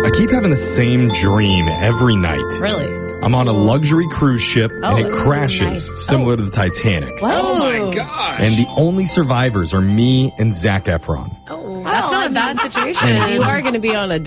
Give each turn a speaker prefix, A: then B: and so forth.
A: I keep having the same dream every night.
B: Really?
A: I'm on a luxury cruise ship and it
B: this is
A: crashes,
B: nice.
A: similar to the Titanic.
B: What?
C: Oh my gosh.
A: And the only survivors are me and Zac Efron.
B: Oh,
D: That's not a bad situation.
B: You are going to be on a